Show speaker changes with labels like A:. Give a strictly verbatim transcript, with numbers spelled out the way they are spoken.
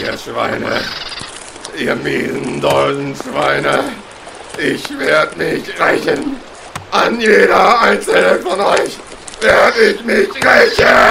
A: ihr Schweine. Ihr miesen Doldenschweine. Ich werde mich rächen. An jeder einzelnen von euch werde ich mich rächen.